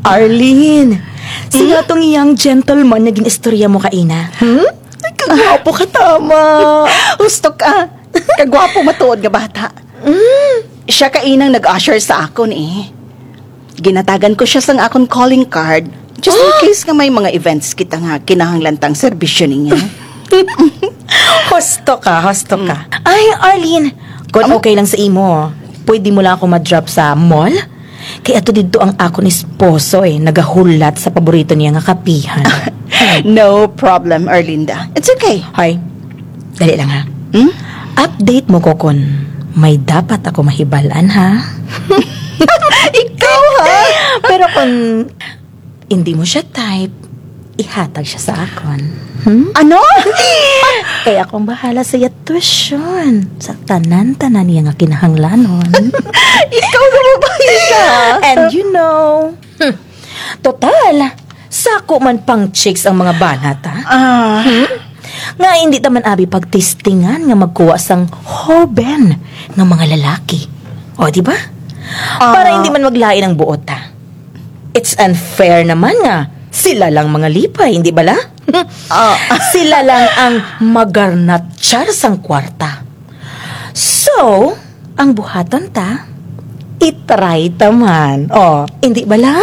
Arlene, sino tong iyang gentleman na ginistorya mo kaina? Kagwapo ka tama. Gusto ka. Kagwapo matuod nga bata. Siya kainang nag-usher sa akon eh. Ginatagan ko siya sang akon calling card. Just in case nga may mga events kita nga kinahanglantang serbisyo niya. Hosto ka. Ay, Arlene, kung okay lang sa imo, pwede mo lang ako ma-drop sa mall? Kaya ato dito ang akon esposo nagahulat sa paborito niya nga kapihan. No problem, Erlinda. It's okay. Hoy, dali lang ha. Update mo ko kung may dapat ako mahibalan ha. Ikaw ha? Pero kung hindi mo siya type, ihatag siya sa akon. Ano? Kaya akong bahala sa tuition sa tanan-tanan niya nga kinahanglanon. Ikaw na babae ka. And you know, total, sako man pang chicks ang mga banat ha. Nga hindi taman abi pagtistingan nga magkuha sang hoben ng mga lalaki. O, di ba? Para hindi man maglain ang buot ha. It's unfair naman nga. Sila lang mga lipay, hindi bala? Sila lang ang magarnatsyar sang kwarta. So, ang buhatan ta, itry taman. O, hindi bala?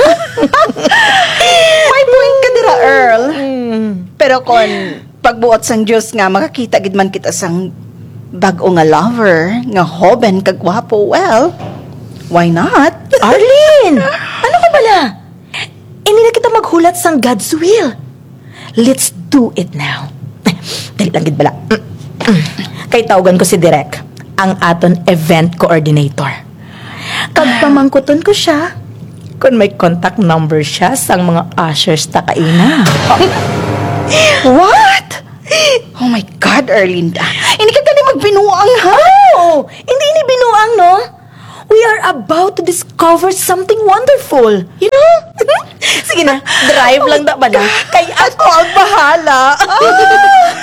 May point ka dira, Earl. Pero kung pagbuot sang Diyos nga, makakita gid man kita sang bag-o nga lover, nga hoben kagwapo, well, why not? Arlene! Ano ka bala? Hindi na kita maghulat sang God's will. Let's do it now. Dali lang gid bala. Kay tawagan ko si Direk, ang aton event coordinator. Kagpamangkuton ko siya kung may contact number siya sang mga ushers ta kaina. What? Oh my God, Erlinda. Hindi ka gali magbinuang, ha? Oh, hindi ni binuang, no? We are about to discover something wonderful. You know? Sige na, drive lang na ba na? Kay Ako ang bahala.